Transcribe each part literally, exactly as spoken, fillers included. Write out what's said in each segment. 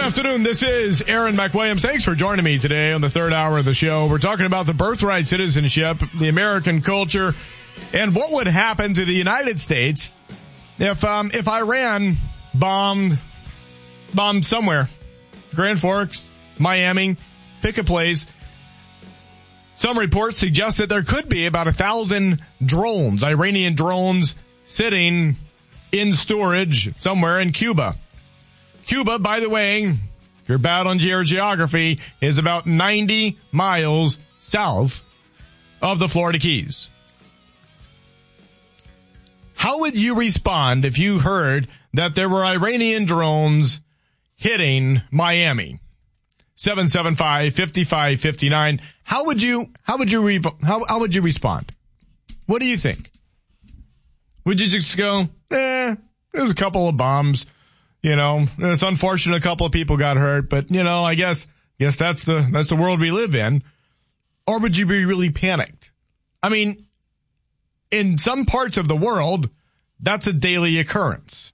afternoon. This is Aaron McWilliams. Thanks for joining me today on the third hour of the show. We're talking about the birthright citizenship, the American culture, and what would happen to the United States if um, if Iran bombed bombed somewhere. Grand Forks, Miami, pick a place. Some reports suggest that there could be about a thousand drones, Iranian drones, sitting in storage somewhere in Cuba. Cuba, by the way, if you're bad on your geography, is about ninety miles south of the Florida Keys. How would you respond if you heard that there were Iranian drones hitting Miami? seven seven five, five five five nine. How would you, how would you, re- how, how would you respond? What do you think? Would you just go, eh, there's a couple of bombs, you know, it's unfortunate a couple of people got hurt, but you know, I guess, guess that's the, that's the world we live in. Or would you be really panicked? I mean, in some parts of the world, that's a daily occurrence.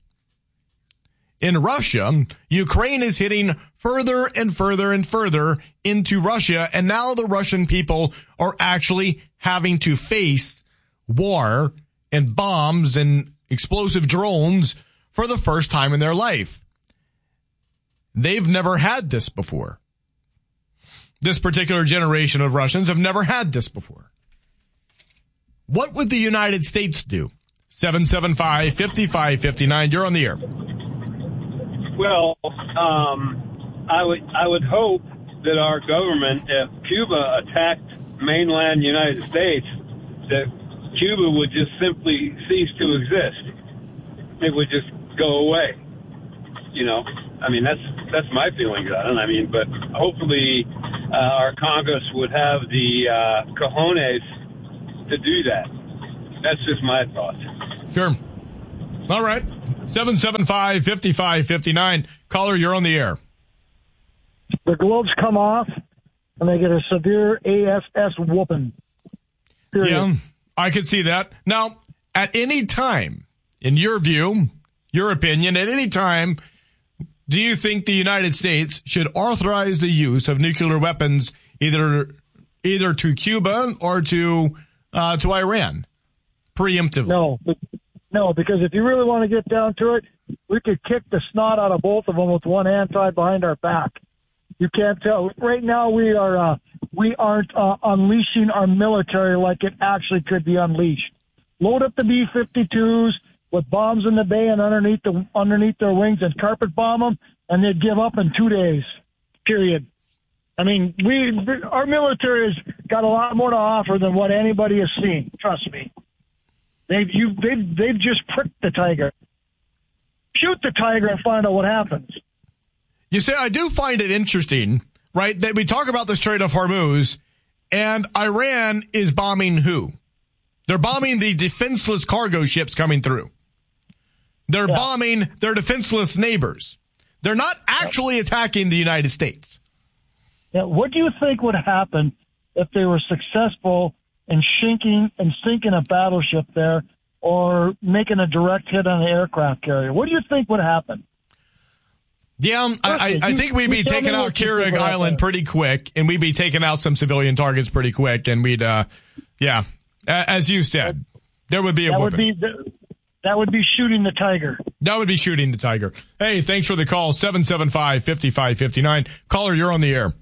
In Russia, Ukraine is hitting further and further and further into Russia, and now the Russian people are actually having to face war and bombs and explosive drones for the first time in their life. They've never had this before. This particular generation of Russians have never had this before. What would the United States do? seven seven five, five five five nine. You're on the air. Well, um, I would I would hope that our government, if Cuba attacked mainland United States, that Cuba would just simply cease to exist. It would just go away. You know, I mean, that's that's my feelings on it. I mean, but hopefully uh, our Congress would have the uh, cojones to do that. That's just my thoughts. Sure. All right. seven seven five, five five five nine. Caller, you're on the air. The gloves come off, and they get a severe A S S whooping. Period. Yeah, I could see that. Now, at any time, in your view, your opinion, at any time, do you think the United States should authorize the use of nuclear weapons either either to Cuba or to uh, to Iran preemptively? No. No, because if you really want to get down to it, we could kick the snot out of both of them with one hand tied behind our back. You can't tell. Right now, we are uh, we aren't uh, unleashing our military like it actually could be unleashed. Load up the B fifty-twos with bombs in the bay and underneath the underneath their wings and carpet bomb them, and they'd give up in two days. Period. I mean, we our military has got a lot more to offer than what anybody has seen. Trust me. They've, you, they've, they've just pricked the tiger. Shoot the tiger and find out what happens. You see, I do find it interesting, right, that we talk about the Strait of Hormuz, and Iran is bombing who? They're bombing the defenseless cargo ships coming through. They're yeah. bombing their defenseless neighbors. They're not actually attacking the United States. Yeah, what do you think would happen if they were successful and sinking and sinking a battleship there or making a direct hit on an aircraft carrier? What do you think would happen? Yeah, um, I, I, I think we'd be taking out Keurig Island pretty quick, and we'd be taking out some civilian targets pretty quick, and we'd, uh, yeah, as you said, there would be a that whooping. Would be, that would be shooting the tiger. That would be shooting the tiger. Hey, thanks for the call, seven seven five, five five five nine. Caller, you're on the air.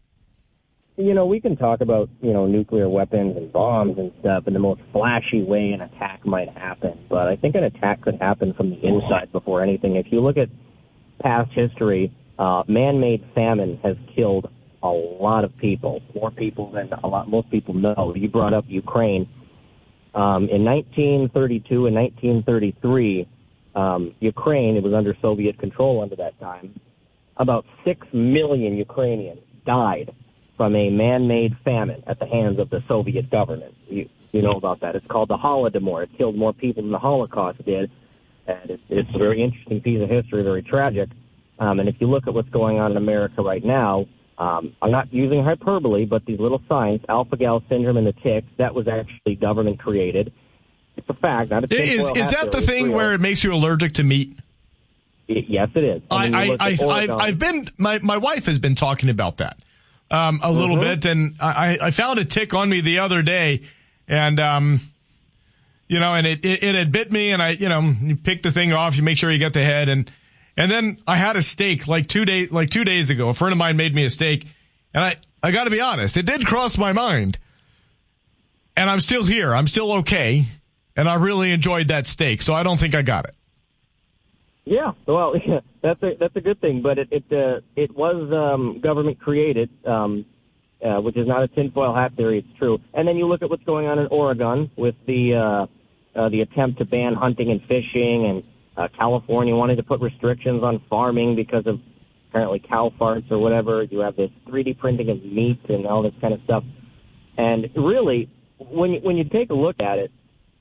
You know, we can talk about, you know, nuclear weapons and bombs and stuff in the most flashy way an attack might happen. But I think an attack could happen from the inside before anything. If you look at past history, uh, man-made famine has killed a lot of people, more people than a lot most people know. You brought up Ukraine. Um, in nineteen thirty-two and nineteen thirty-three, um, Ukraine, it was under Soviet control under that time, about six million Ukrainians died from a man-made famine at the hands of the Soviet government. You, you know about that. It's called the Holodomor. It killed more people than the Holocaust did. And it's, it's a very interesting piece of history, very tragic. Um, and if you look at what's going on in America right now, um, I'm not using hyperbole, but these little signs, alpha-gal syndrome and the ticks, that was actually government-created. It's a fact. Not a is is that the thing where it makes you allergic to meat? Yes, it is. I, mean, I, I, I've, I've been, my, my wife has been talking about that, um, a little mm-hmm. bit. And I, I found a tick on me the other day and, um, you know, and it, it, it had bit me and I, you know, you pick the thing off, you make sure you get the head. And, and then I had a steak like two days, like two days ago. A friend of mine made me a steak and I, I got to be honest, it did cross my mind and I'm still here. I'm still okay. And I really enjoyed that steak. So I don't think I got it. Yeah, well, that's a that's a good thing, but it it uh, it was um, government created, um, uh, which is not a tinfoil hat theory. It's true. And then you look at what's going on in Oregon with the uh, uh, the attempt to ban hunting and fishing, and uh, California wanting to put restrictions on farming because of apparently cow farts or whatever. You have this three D printing of meat and all this kind of stuff. And really, when you, when you take a look at it.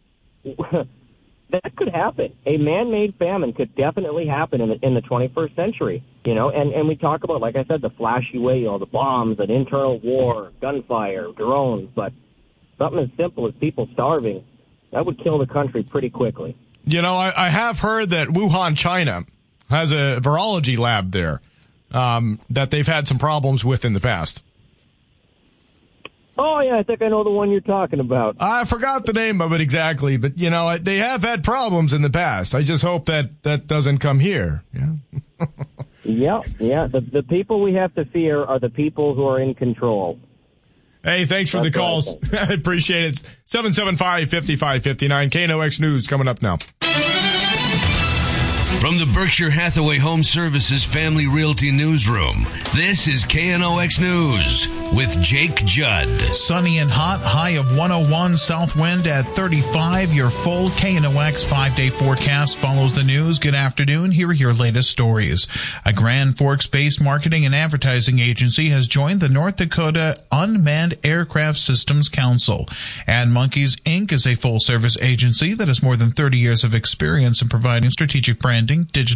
That could happen. A man-made famine could definitely happen in the, in the twenty-first century, you know, and, and we talk about, like I said, the flashy way, you know, the bombs, an internal war, gunfire, drones, but something as simple as people starving, that would kill the country pretty quickly. You know, I, I have heard that Wuhan, China has a virology lab there, um, that they've had some problems with in the past. Oh, yeah, I think I know the one you're talking about. I forgot the name of it exactly, but, you know, they have had problems in the past. I just hope that that doesn't come here. Yeah, yeah, yeah. The, the people we have to fear are the people who are in control. Hey, thanks for That's the calls. I, I appreciate it. seven seven five, five five five nine. K N O X News coming up now. From the Berkshire Hathaway Home Services Family Realty Newsroom, this is K N O X News with Jake Judd. Sunny and hot, high of one oh one, south wind at thirty-five. Your full K N O X five-day forecast follows the news. Good afternoon. Here are your latest stories. A Grand Forks-based marketing and advertising agency has joined the North Dakota Unmanned Aircraft Systems Council. And Monkeys, Incorporated is a full-service agency that has more than thirty years of experience in providing strategic branding, digital